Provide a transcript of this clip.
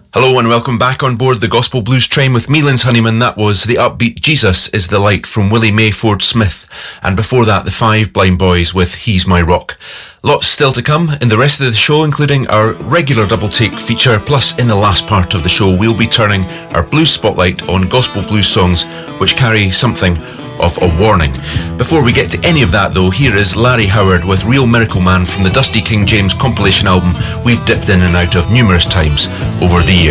Hello and welcome back on board the Gospel Blues train with me, Linz Honeyman. That was the upbeat Jesus is the Light from Willie Mae Ford Smith. And before that, the Five Blind Boys with He's My Rock. Lots still to come in the rest of the show, including our regular double take feature. Plus, in the last part of the show, we'll be turning our blues spotlight on gospel blues songs which carry something of a warning. Before we get to any of that though, here is Larry Howard with Real Miracle Man from the Dusty King James compilation album we've dipped in and out of numerous times over the years.